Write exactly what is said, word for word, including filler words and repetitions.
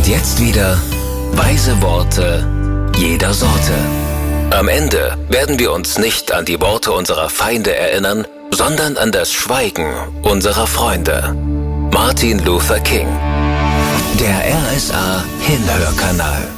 Und jetzt wieder weise Worte jeder Sorte. Am Ende werden wir uns nicht an die Worte unserer Feinde erinnern, sondern an das Schweigen unserer Freunde. Martin Luther King. Der R S A Hinhörkanal.